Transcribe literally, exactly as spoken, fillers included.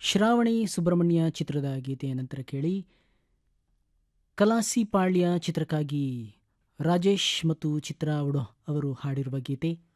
ಶ್ರಾವಣಿ ಸುಬ್ರಹ್ಮಣ್ಯ ಚಿತ್ರದ ಗೀತೆಯ ನಂತರ ಕೇಳಿ ಕಲಾಸಿಪಾಳ್ಯ ಚಿತ್ರಕ್ಕಾಗಿ ರಾಜೇಶ್ ಮತ್ತು ಚಿತ್ರಾ ಉಡೋ ಅವರು ಹಾಡಿರುವ ಗೀತೆ.